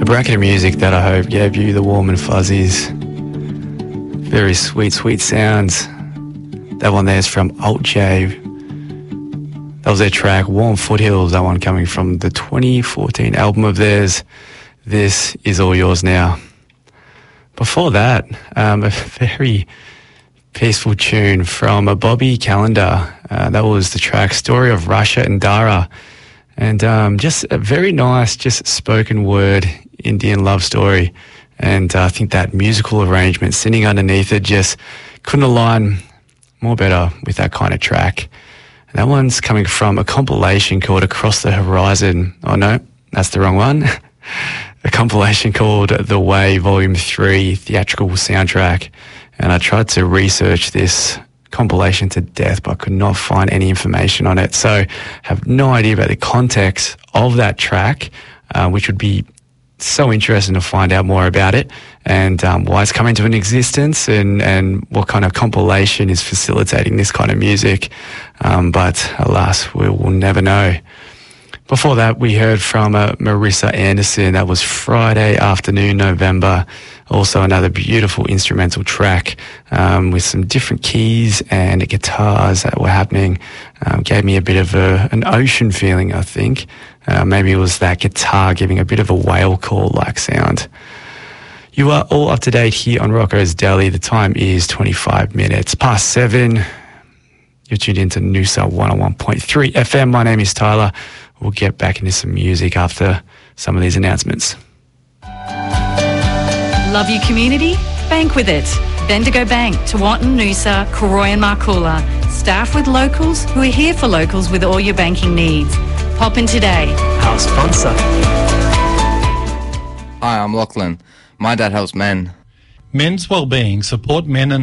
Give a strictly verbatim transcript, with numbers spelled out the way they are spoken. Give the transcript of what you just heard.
A bracket of music that I hope gave you the warm and fuzzies. Very sweet, sweet sounds. That one there is from Alt J. That was their track, Warm Foothills, that one coming from the twenty fourteen album of theirs, This Is All Yours Now. Before that, um, a very peaceful tune from a Bobby Calendar. Uh, that was the track Story of Russia and Dara. And um, just a very nice, just spoken word Indian love story. And uh, I think that musical arrangement sitting underneath it just couldn't align more better with that kind of track. And that one's coming from a compilation called Across the Horizon. Oh no, that's the wrong one. A compilation called The Way Volume three Theatrical Soundtrack. And I tried to research this compilation to death, but could not find any information on it. So have no idea about the context of that track, uh, which would be so interesting to find out more about it and um, why it's come into an existence and, and what kind of compilation is facilitating this kind of music. Um, but alas, we will never know. Before that, we heard from uh, Marissa Anderson. That was Friday Afternoon, November. Also another beautiful instrumental track um, with some different keys and guitars that were happening. Um, gave me a bit of a, an ocean feeling, I think. Uh, maybe it was that guitar giving a bit of a whale call-like sound. You are all up to date here on Rocco's Daily. The time is twenty-five minutes past seven. You're tuned into Noosa one oh one point three F M. My name is Tyler. We'll get back into some music after some of these announcements. Love your community? Bank with it. Bendigo Bank, Tewantin, Noosa, Cooroy and Marcoola. Staff with locals who are here for locals with all your banking needs. Pop in today. Our sponsor. Hi, I'm Lachlan. My dad helps men. Men's Wellbeing support men and